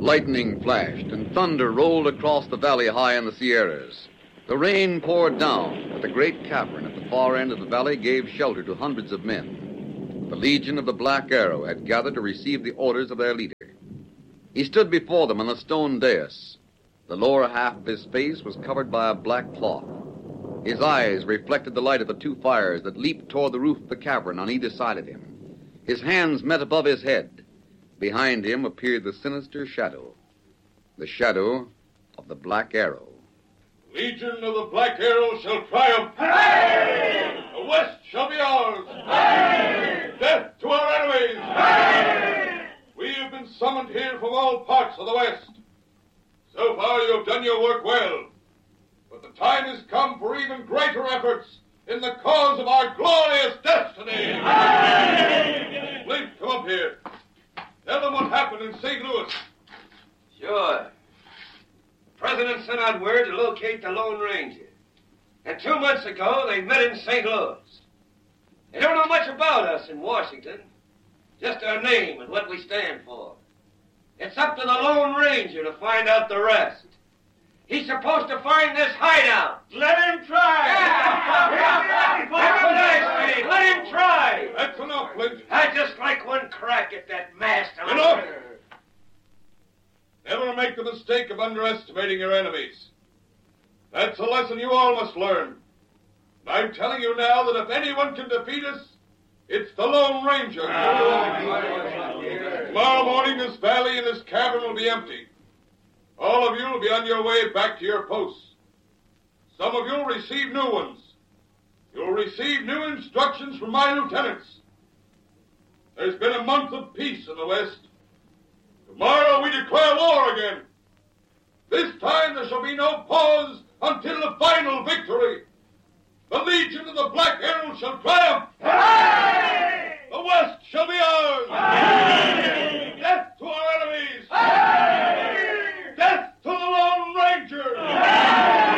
Lightning flashed and thunder rolled across the valley high in the Sierras. The rain poured down, but the great cavern at the far end of the valley gave shelter to hundreds of men. The Legion of the Black Arrow had gathered to receive the orders of their leader. He stood before them on the stone dais. The lower half of his face was covered by a black cloth. His eyes reflected the light of the two fires that leaped toward the roof of the cavern on either side of him. His hands met above his head. Behind him appeared the sinister shadow, the shadow of the Black Arrow. Legion of the Black Arrow shall triumph. Aye! The West shall be ours. Aye! Death to our enemies. Aye! We have been summoned here from all parts of the West. So far you have done your work well. But the time has come for even greater efforts in the cause of our glorious destiny. Aye! Blink, come up here. Tell them what happened in St. Louis. Sure. The President sent out word to locate the Lone Ranger. And 2 months ago, they met in St. Louis. They don't know much about us in Washington. Just our name and what we stand for. It's up to the Lone Ranger to find out the rest. He's supposed to find this hideout. Let him try. Yeah. That's what I say. Let him try. That's enough, Flint. I'd just like one crack at that master. Enough. Never make the mistake of underestimating your enemies. That's a lesson you all must learn. And I'm telling you now that if anyone can defeat us, it's the Lone Ranger. Tomorrow morning, this valley and this cavern will be empty. All of you will be on your way back to your posts. Some of you will receive new ones. You'll receive new instructions from my lieutenants. There's been a month of peace in the West. Tomorrow we declare war again. This time there shall be no pause until the final victory. The Legion of the Black Arrow shall triumph.